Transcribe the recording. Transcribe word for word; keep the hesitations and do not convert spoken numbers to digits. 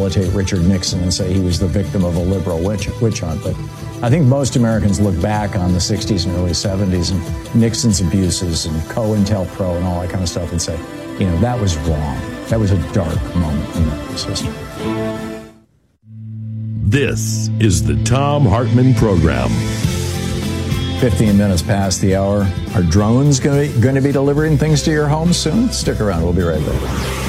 rehabilitate Richard Nixon and say he was the victim of a liberal witch, witch hunt. But I think most Americans look back on the sixties and early seventies and Nixon's abuses and COINTELPRO and all that kind of stuff and say, you know, that was wrong. That was a dark moment in America's history. This is the Thom Hartmann Program. fifteen minutes past the hour. Are drones going to be delivering things to your home soon? Stick around. We'll be right back.